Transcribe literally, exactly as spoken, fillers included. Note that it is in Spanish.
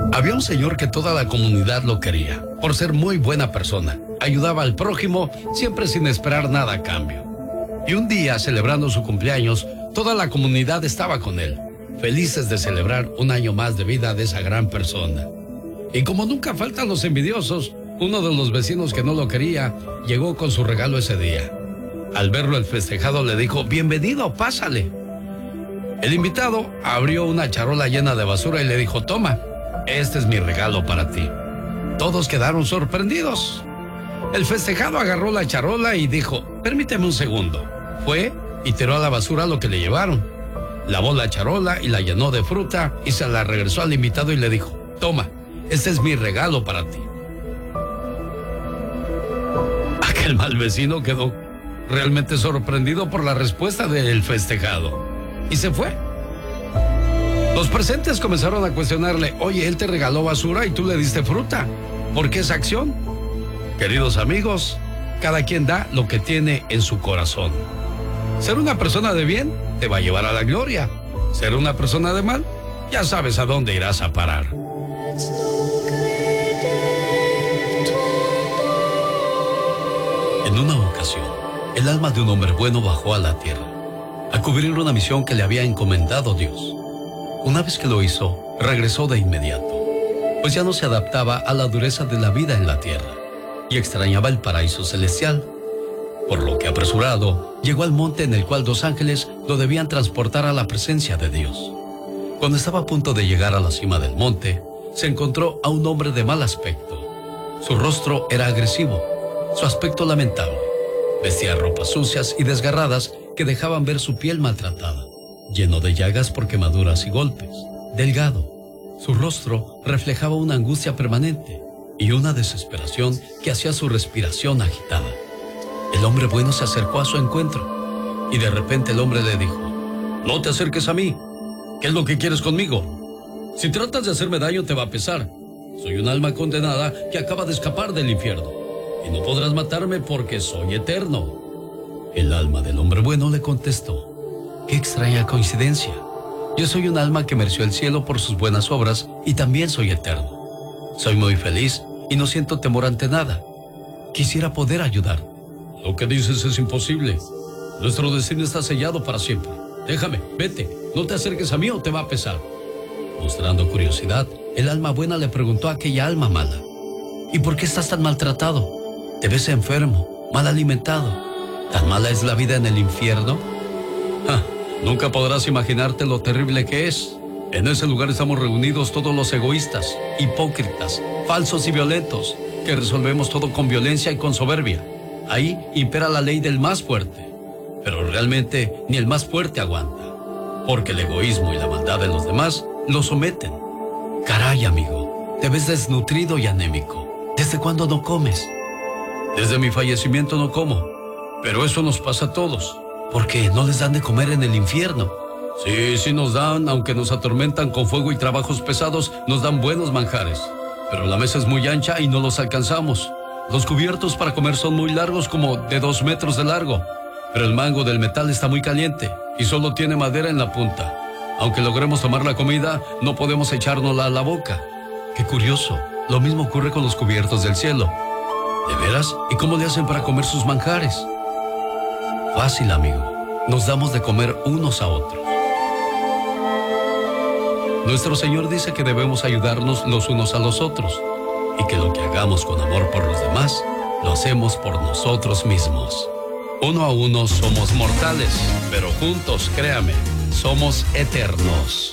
Había un señor que toda la comunidad lo quería, por ser muy buena persona. Ayudaba al prójimo, siempre sin esperar nada a cambio. Y un día, celebrando su cumpleaños, toda la comunidad estaba con él, felices de celebrar un año más de vida de esa gran persona. Y como nunca faltan los envidiosos, uno de los vecinos que no lo quería, llegó con su regalo ese día. Al verlo el festejado le dijo, bienvenido, pásale. El invitado abrió una charola llena de basura y le dijo, toma, este es mi regalo para ti. Todos quedaron sorprendidos. El festejado agarró la charola y dijo, permíteme un segundo. Fue y tiró a la basura lo que le llevaron. Lavó la charola y la llenó de fruta y se la regresó al invitado y le dijo, toma, este es mi regalo para ti. Aquel mal vecino quedó realmente sorprendido por la respuesta del festejado y se fue. Los presentes comenzaron a cuestionarle, oye, él te regaló basura y tú le diste fruta. ¿Por qué esa acción? Queridos amigos, cada quien da lo que tiene en su corazón. Ser una persona de bien te va a llevar a la gloria. Ser una persona de mal, ya sabes a dónde irás a parar. En una ocasión, el alma de un hombre bueno bajó a la tierra a cubrir una misión que le había encomendado Dios. Una vez que lo hizo, regresó de inmediato, pues ya no se adaptaba a la dureza de la vida en la tierra y extrañaba el paraíso celestial, por lo que apresurado llegó al monte en el cual dos ángeles lo debían transportar a la presencia de Dios. Cuando estaba a punto de llegar a la cima del monte, se encontró a un hombre de mal aspecto. Su rostro era agresivo, su aspecto lamentable. Vestía ropas sucias y desgarradas que dejaban ver su piel maltratada, lleno de llagas por quemaduras y golpes. Delgado, su rostro reflejaba una angustia permanente y una desesperación que hacía su respiración agitada. El hombre bueno se acercó a su encuentro y de repente el hombre le dijo, no te acerques a mí. ¿Qué es lo que quieres conmigo? Si tratas de hacerme daño te va a pesar. Soy un alma condenada que acaba de escapar del infierno y no podrás matarme porque soy eterno. El alma del hombre bueno le contestó, qué extraña coincidencia. Yo soy un alma que mereció el cielo por sus buenas obras y también soy eterno. Soy muy feliz y no siento temor ante nada. Quisiera poder ayudar. Lo que dices es imposible. Nuestro destino está sellado para siempre. Déjame, vete. No te acerques a mí o te va a pesar. Mostrando curiosidad, el alma buena le preguntó a aquella alma mala, ¿y por qué estás tan maltratado? ¿Te ves enfermo, mal alimentado? ¿Tan mala es la vida en el infierno? Ja, nunca podrás imaginarte lo terrible que es. En ese lugar estamos reunidos todos los egoístas, hipócritas, falsos y violentos, que resolvemos todo con violencia y con soberbia. Ahí impera la ley del más fuerte, pero realmente ni el más fuerte aguanta, porque el egoísmo y la maldad de los demás lo someten. Caray, amigo, te ves desnutrido y anémico. ¿Desde cuándo no comes? Desde mi fallecimiento no como, pero eso nos pasa a todos. ¿Por qué? ¿No les dan de comer en el infierno? Sí, sí nos dan, aunque nos atormentan con fuego y trabajos pesados, nos dan buenos manjares. Pero la mesa es muy ancha y no los alcanzamos. Los cubiertos para comer son muy largos, como de dos metros de largo. Pero el mango del metal está muy caliente y solo tiene madera en la punta. Aunque logremos tomar la comida, no podemos echárnosla a la boca. Qué curioso, lo mismo ocurre con los cubiertos del cielo. ¿De veras? ¿Y cómo le hacen para comer sus manjares? Fácil, amigo. Nos damos de comer unos a otros. Nuestro Señor dice que debemos ayudarnos los unos a los otros y que lo que hagamos con amor por los demás, lo hacemos por nosotros mismos. Uno a uno somos mortales, pero juntos, créame, somos eternos.